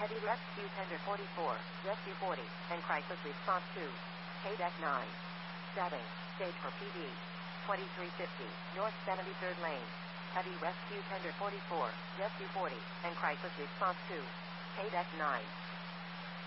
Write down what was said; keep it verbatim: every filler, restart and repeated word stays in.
Heavy Rescue Tender forty-four, Rescue forty, and Crisis Response two. K D E C nine. Setting, stage for P D. twenty-three fifty, North seventy-third Lane. Heavy Rescue Tender forty-four, Rescue forty, and Crisis Response two. K D E C nine.